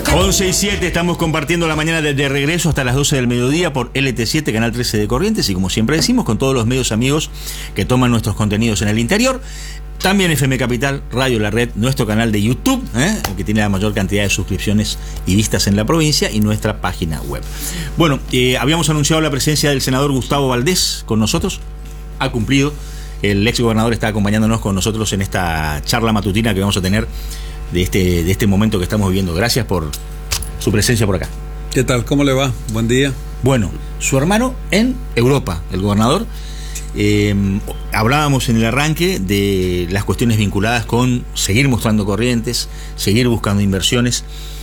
11:07, estamos compartiendo la mañana de regreso hasta las 12 del mediodía por LT7, Canal 13 de Corrientes, y como siempre decimos, con todos los medios amigos que toman nuestros contenidos en el interior. También FM Capital, Radio La Red, nuestro canal de YouTube, el que tiene la mayor cantidad de suscripciones y vistas en la provincia, y nuestra página web. Bueno, habíamos anunciado la presencia del senador Gustavo Valdés con nosotros. Ha cumplido. El ex gobernador está acompañándonos con nosotros en esta charla matutina que vamos a tener de este momento que estamos viviendo. Gracias por su presencia por acá. ¿Qué tal? ¿Cómo le va? Buen día. Bueno, su hermano en Europa, el gobernador. Hablábamos en el arranque de las cuestiones vinculadas con seguir mostrando Corrientes, seguir buscando inversiones.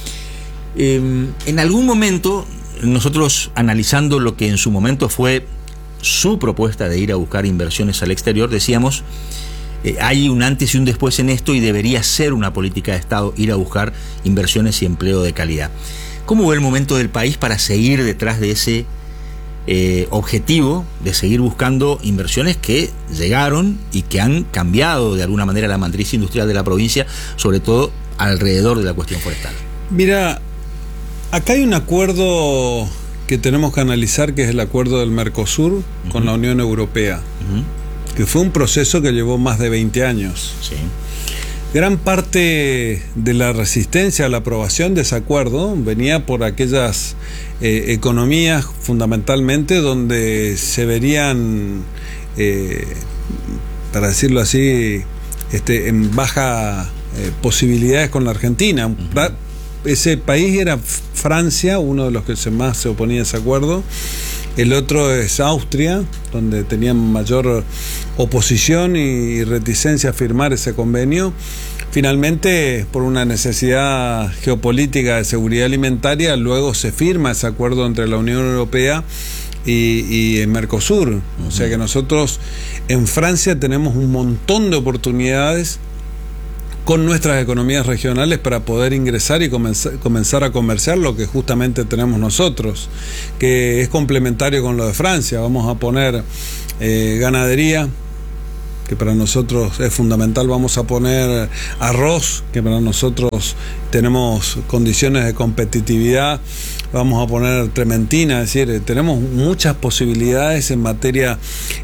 En algún momento, nosotros analizando lo que en su momento fue su propuesta de ir a buscar inversiones al exterior, decíamos, hay un antes y un después en esto y debería ser una política de Estado ir a buscar inversiones y empleo de calidad. ¿Cómo ve el momento del país para seguir detrás de ese objetivo de seguir buscando inversiones que llegaron y que han cambiado de alguna manera la matriz industrial de la provincia, sobre todo alrededor de la cuestión forestal? Mira, acá hay un acuerdo que tenemos que analizar, que es el acuerdo del Mercosur con la Unión Europea, que fue un proceso que llevó más de 20 años. Sí. Gran parte de la resistencia a la aprobación de ese acuerdo venía por aquellas economías fundamentalmente donde se verían, para decirlo así, en baja posibilidades con la Argentina. Ese país era Francia, uno de los que más se oponía a ese acuerdo. El otro es Austria, donde tenían mayor oposición y reticencia a firmar ese convenio. Finalmente, por una necesidad geopolítica de seguridad alimentaria, luego se firma ese acuerdo entre la Unión Europea y el Mercosur. O sea que nosotros en Francia tenemos un montón de oportunidades con nuestras economías regionales para poder ingresar y comenzar a comerciar lo que justamente tenemos nosotros, que es complementario con lo de Francia. Vamos a poner ganadería, que para nosotros es fundamental. Vamos a poner arroz, que para nosotros tenemos condiciones de competitividad. Vamos a poner trementina, es decir, tenemos muchas posibilidades en materia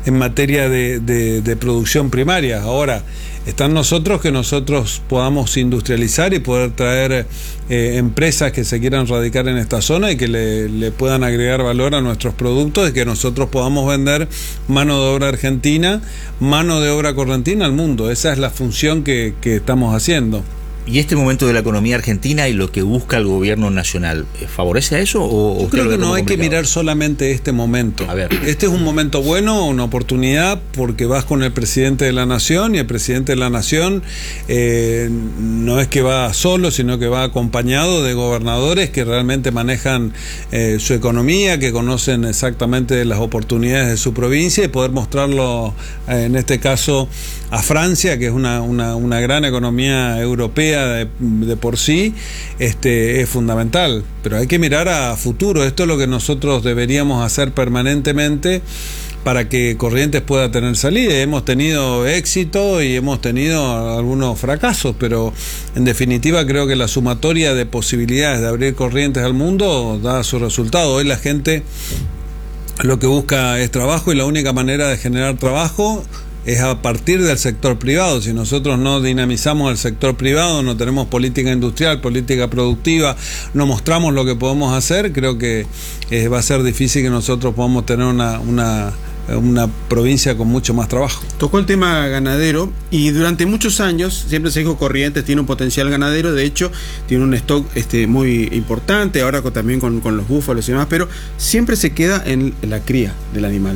de producción primaria. Ahora, está en nosotros que nosotros podamos industrializar y poder traer empresas que se quieran radicar en esta zona y que le puedan agregar valor a nuestros productos, y que nosotros podamos vender mano de obra argentina, mano de obra correntina al mundo. Esa es la función que estamos haciendo. ¿Y este momento de la economía argentina y lo que busca el gobierno nacional favorece a eso? ¿O creo que no hay que mirar solamente este momento? A ver. Este es un momento bueno, una oportunidad, porque vas con el presidente de la nación, y el presidente de la nación no es que va solo, sino que va acompañado de gobernadores que realmente manejan su economía, que conocen exactamente las oportunidades de su provincia, y poder mostrarlo, en este caso, a Francia, que es una gran economía europea de por sí, es fundamental. Pero hay que mirar a futuro. Esto es lo que nosotros deberíamos hacer permanentemente para que Corrientes pueda tener salida. Hemos tenido éxito y hemos tenido algunos fracasos, pero en definitiva creo que la sumatoria de posibilidades de abrir Corrientes al mundo da su resultado. Hoy la gente lo que busca es trabajo, y la única manera de generar trabajo es a partir del sector privado. Si nosotros no dinamizamos el sector privado, no tenemos política industrial, política productiva, no mostramos lo que podemos hacer, creo que va a ser difícil que nosotros podamos tener una provincia con mucho más trabajo. Tocó el tema ganadero, y durante muchos años siempre se dijo Corrientes tiene un potencial ganadero. De hecho tiene un stock muy importante, ahora también con los búfalos y demás, pero siempre se queda en la cría del animal.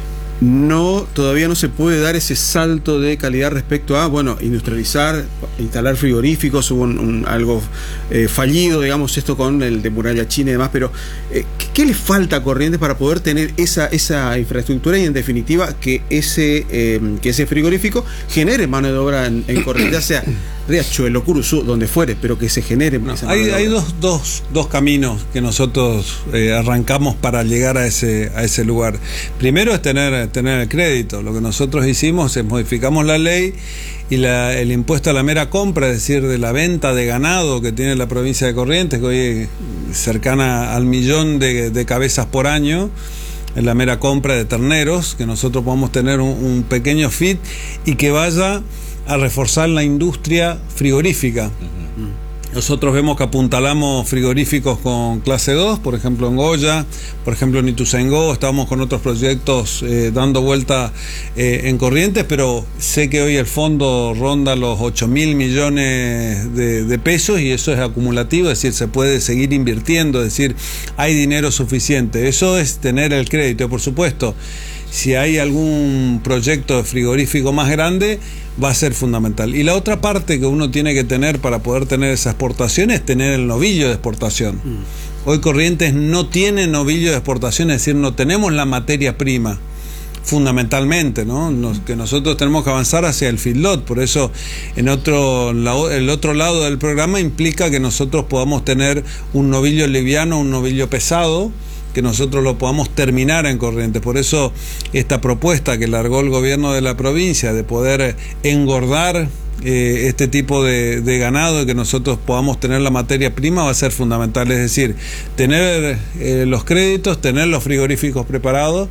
Todavía no se puede dar ese salto de calidad respecto a, industrializar, instalar frigoríficos. Hubo algo fallido, digamos, esto con el de muralla china y demás, pero ¿qué le falta a Corrientes para poder tener esa infraestructura y, en definitiva, que ese frigorífico genere mano de obra en Corrientes, ya sea Riachuelo, Curuzú, donde fuere, pero que se genere. No, hay dos caminos que nosotros arrancamos para llegar a ese lugar. Primero es tener el crédito. Lo que nosotros hicimos es modificamos la ley y el impuesto a la mera compra, es decir, de la venta de ganado que tiene la provincia de Corrientes, que hoy es cercana al 1.000.000 de cabezas por año, en la mera compra de terneros, que nosotros podamos tener un pequeño FIT y que vaya a reforzar la industria frigorífica. Nosotros vemos que apuntalamos frigoríficos con clase 2, por ejemplo en Goya, por ejemplo en Ituzaingó, estamos con otros proyectos dando vuelta en Corrientes, pero sé que hoy el fondo ronda los 8.000 millones de pesos y eso es acumulativo, es decir, se puede seguir invirtiendo, es decir, hay dinero suficiente. Eso es tener el crédito, por supuesto. Si hay algún proyecto de frigorífico más grande, va a ser fundamental. Y la otra parte que uno tiene que tener para poder tener esa exportación es tener el novillo de exportación. Hoy Corrientes no tiene novillo de exportación, es decir, no tenemos la materia prima, fundamentalmente, ¿no? Que nosotros tenemos que avanzar hacia el feedlot. Por eso el otro lado del programa implica que nosotros podamos tener un novillo liviano, un novillo pesado, que nosotros lo podamos terminar en Corrientes. Por eso esta propuesta que largó el gobierno de la provincia de poder engordar este tipo de ganado y que nosotros podamos tener la materia prima va a ser fundamental. Es decir, tener los créditos, tener los frigoríficos preparados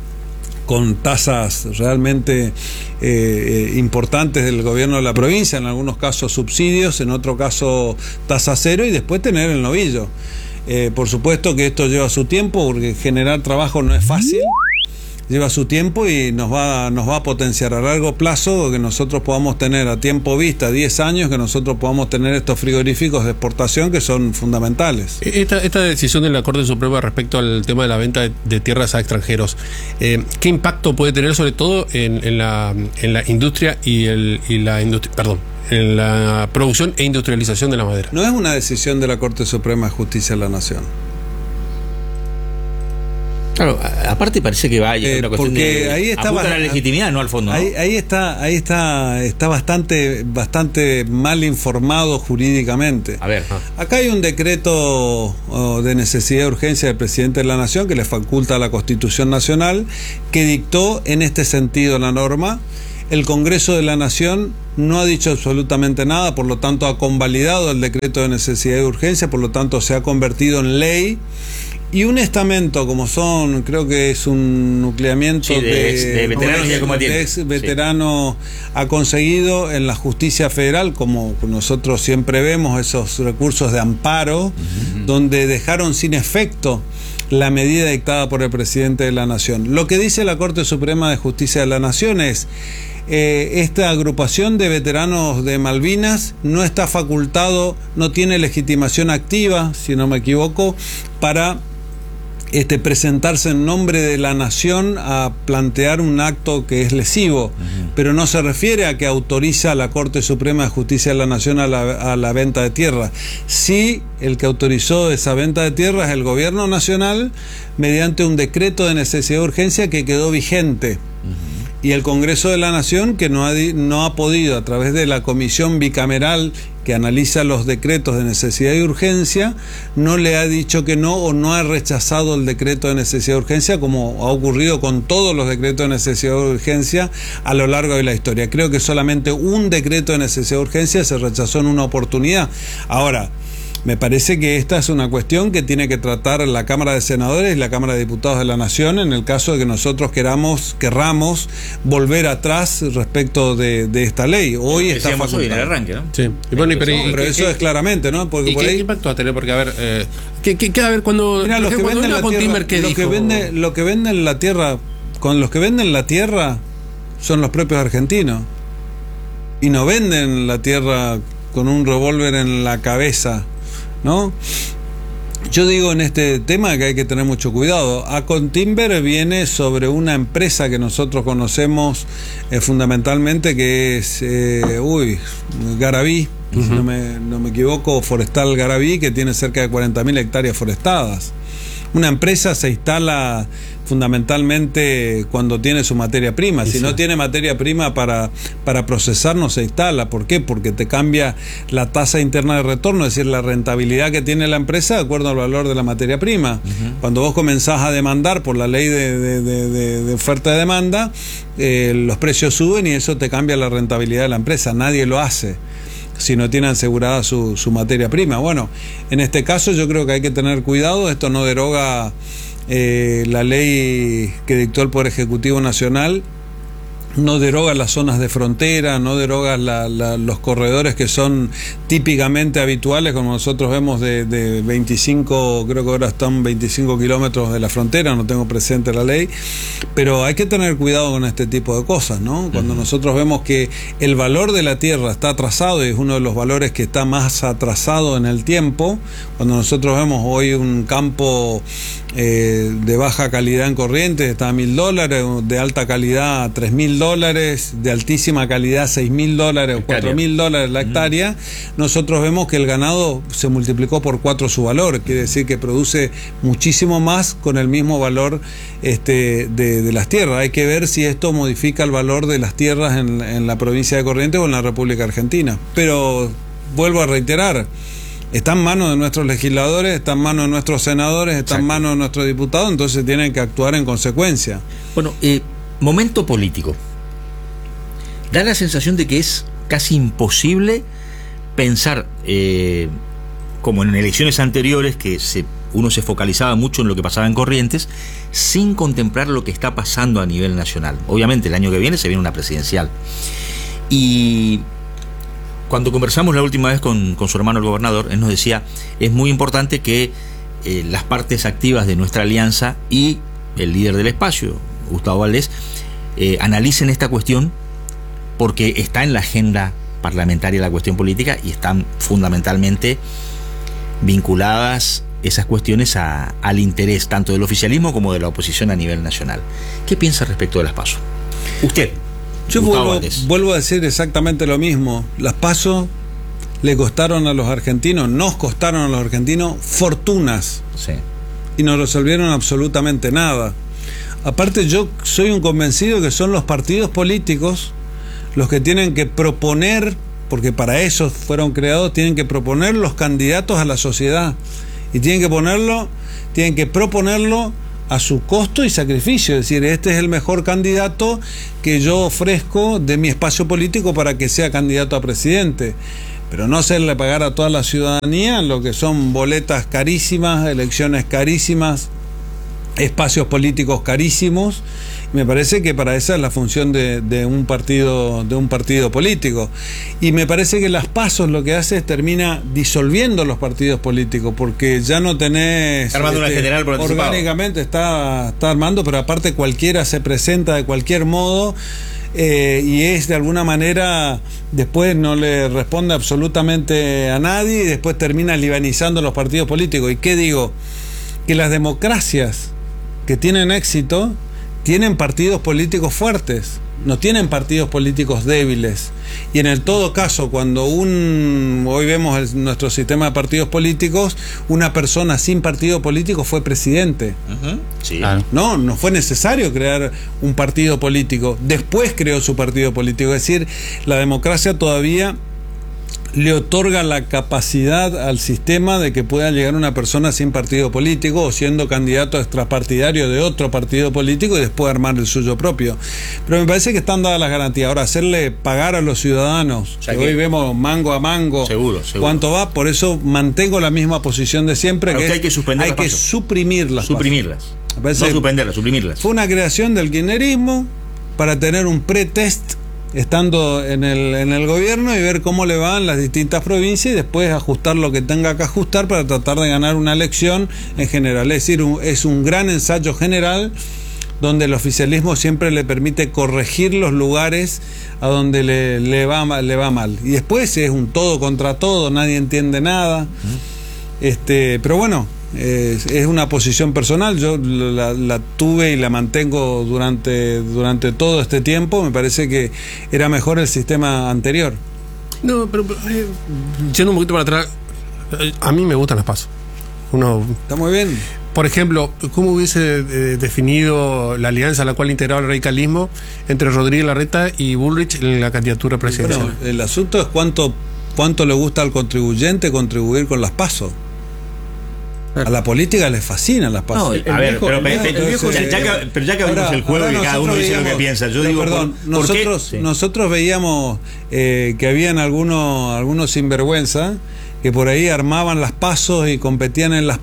con tasas realmente importantes del gobierno de la provincia, en algunos casos subsidios, en otro caso tasa cero, y después tener el novillo. Por supuesto que esto lleva su tiempo, porque generar trabajo no es fácil, lleva su tiempo y nos va a potenciar a largo plazo, que nosotros podamos tener a tiempo vista 10 años, que nosotros podamos tener estos frigoríficos de exportación que son fundamentales. Esta decisión de la Corte Suprema respecto al tema de la venta de tierras a extranjeros, ¿qué impacto puede tener sobre todo en la industria en la producción e industrialización de la madera? No es una decisión de la Corte Suprema de Justicia de la Nación. Claro, aparte parece que vaya una cuestión de ahí está la legitimidad, no al fondo, ¿no? Ahí está bastante mal informado jurídicamente. A ver, acá hay un decreto de necesidad y urgencia del presidente de la Nación que le faculta a la Constitución Nacional, que dictó en este sentido la norma. El Congreso de la Nación no ha dicho absolutamente nada, por lo tanto ha convalidado el decreto de necesidad y urgencia, por lo tanto se ha convertido en ley. Y un estamento como son, creo que es un nucleamiento de veteranos ya combatientes. Ex veterano ha conseguido en la justicia federal, como nosotros siempre vemos, esos recursos de amparo, donde dejaron sin efecto la medida dictada por el presidente de la Nación. Lo que dice la Corte Suprema de Justicia de la Nación es: esta agrupación de veteranos de Malvinas no está facultado, no tiene legitimación activa, si no me equivoco, para presentarse en nombre de la nación a plantear un acto que es lesivo, pero no se refiere a que autoriza la Corte Suprema de Justicia de la Nación a la venta de tierra. Sí, el que autorizó esa venta de tierra es el gobierno nacional mediante un decreto de necesidad de urgencia que quedó vigente. Y el Congreso de la Nación, que no ha podido, a través de la comisión bicameral que analiza los decretos de necesidad y urgencia, no le ha dicho que no, o no ha rechazado el decreto de necesidad y urgencia, como ha ocurrido con todos los decretos de necesidad y urgencia a lo largo de la historia. Creo que solamente un decreto de necesidad y urgencia se rechazó en una oportunidad. Ahora, me parece que esta es una cuestión que tiene que tratar la Cámara de Senadores y la Cámara de Diputados de la Nación en el caso de que nosotros querramos volver atrás respecto de esta ley. Hoy está facultado. Hoy en el arranque, ¿no? Sí. Pero eso es claramente, ¿no? Porque ¿y qué impacto va a tener? Porque a ver, a ver cuando mira, los que venden la tierra, lo que venden la tierra, con los que venden la tierra son los propios argentinos y no venden la tierra con un revólver en la cabeza, ¿no? Yo digo en este tema que hay que tener mucho cuidado. Acontimber viene sobre una empresa que nosotros conocemos fundamentalmente, que es Garabí, si no me equivoco, Forestal Garabí, que tiene cerca de 40.000 hectáreas forestadas. Una empresa se instala fundamentalmente cuando tiene su materia prima. Si no tiene materia prima para procesar, no se instala. ¿Por qué? Porque te cambia la tasa interna de retorno, es decir, la rentabilidad que tiene la empresa de acuerdo al valor de la materia prima. Cuando vos comenzás a demandar por la ley de oferta y demanda, los precios suben y eso te cambia la rentabilidad de la empresa. Nadie lo hace si no tiene asegurada su materia prima. Bueno, en este caso yo creo que hay que tener cuidado. Esto no deroga la ley que dictó el Poder Ejecutivo Nacional, no deroga las zonas de frontera, no deroga los corredores que son típicamente habituales, como nosotros vemos de 25, creo que ahora están 25 kilómetros de la frontera, no tengo presente la ley, pero hay que tener cuidado con este tipo de cosas, ¿no? Cuando nosotros vemos que el valor de la tierra está atrasado, y es uno de los valores que está más atrasado en el tiempo, cuando nosotros vemos hoy un campo de baja calidad en Corrientes está a $1.000, de alta calidad a $3.000, de altísima calidad $6.000 o $4.000 la hectárea, nosotros vemos que el ganado se multiplicó por 4 su valor, quiere decir que produce muchísimo más con el mismo valor de las tierras. Hay que ver si esto modifica el valor de las tierras en la provincia de Corrientes o en la República Argentina. Pero vuelvo a reiterar, está en manos de nuestros legisladores, está en manos de nuestros senadores, está en manos de nuestros diputados, entonces tienen que actuar en consecuencia. Bueno, momento político. Da la sensación de que es casi imposible pensar, como en elecciones anteriores, que uno se focalizaba mucho en lo que pasaba en Corrientes, sin contemplar lo que está pasando a nivel nacional. Obviamente el año que viene se viene una presidencial. Y cuando conversamos la última vez con su hermano el gobernador, él nos decía, es muy importante que las partes activas de nuestra alianza y el líder del espacio, Gustavo Valdés, analicen esta cuestión, porque está en la agenda parlamentaria la cuestión política y están fundamentalmente vinculadas esas cuestiones al interés tanto del oficialismo como de la oposición a nivel nacional. ¿Qué piensa respecto de las PASO? Usted. Yo vuelvo a decir exactamente lo mismo. Las PASO le costaron a los argentinos, nos costaron a los argentinos fortunas. Sí. Y no resolvieron absolutamente nada. Aparte, yo soy un convencido que son los partidos políticos los que tienen que proponer, porque para eso fueron creados, tienen que proponer los candidatos a la sociedad. Y tienen que proponerlo a su costo y sacrificio, es decir, este es el mejor candidato que yo ofrezco de mi espacio político para que sea candidato a presidente, pero no hacerle pagar a toda la ciudadanía lo que son boletas carísimas, elecciones carísimas, espacios políticos carísimos. Me parece que para esa es la función de un partido político, y me parece que las PASO lo que hace es termina disolviendo los partidos políticos, porque ya no tenés, está armando una general por anticipado. Orgánicamente está armando, pero aparte cualquiera se presenta de cualquier modo, y es de alguna manera después no le responde absolutamente a nadie, y después termina libanizando los partidos políticos. ¿Y qué digo? Que las democracias que tienen éxito tienen partidos políticos fuertes, no tienen partidos políticos débiles. Y en el todo caso, cuando hoy vemos nuestro sistema de partidos políticos, una persona sin partido político fue presidente. Sí. No fue necesario crear un partido político, después creó su partido político. Es decir, la democracia todavía le otorga la capacidad al sistema de que pueda llegar una persona sin partido político o siendo candidato extrapartidario de otro partido político y después armar el suyo propio. Pero me parece que están dadas las garantías. Ahora, hacerle pagar a los ciudadanos, que hoy vemos mango a mango, seguro. cuánto va, por eso mantengo la misma posición de siempre, que hay que suprimirlas. Suprimirlas. No suspenderlas, suprimirlas. Fue una creación del kirchnerismo para tener un pretest estando en el gobierno y ver cómo le van las distintas provincias y después ajustar lo que tenga que ajustar para tratar de ganar una elección en general. Es decir, es un gran ensayo general donde el oficialismo siempre le permite corregir los lugares a donde le va mal. Y después es un todo contra todo, nadie entiende nada. Pero bueno, es una posición personal, yo la tuve y la mantengo durante todo este tiempo. Me parece que era mejor el sistema anterior. No, pero yendo un poquito para atrás, a mí me gustan las PASO. Está muy bien. por ejemplo, ¿cómo hubiese definido la alianza a la cual integraba el radicalismo entre Rodríguez Larreta y Bullrich en la candidatura presidencial? Bueno, el asunto es cuánto le gusta al contribuyente contribuir con las PASO. A la política les fascinan las PASO. No, a ver, pero ya que abrimos el juego y cada uno dice lo que piensa. Yo digo, perdón, sí. nosotros veíamos que habían algunos sinvergüenza que por ahí armaban las PASO y competían en las